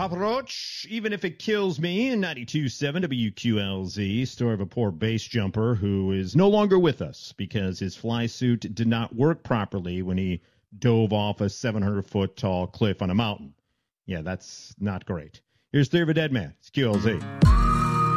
Papa Roach, even if it kills me, in 92.7 WQLZ, story of a poor base jumper who is no longer with us because his fly suit did not work properly when he dove off a 700-foot tall cliff on a mountain. Yeah, that's not great. Here's Theory of a Dead Man. It's QLZ.